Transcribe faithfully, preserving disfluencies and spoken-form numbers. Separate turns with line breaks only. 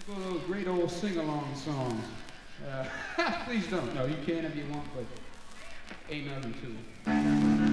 One of those great old sing-along songs. Uh, please don't. No, you can if you want, but ain't nothing to it.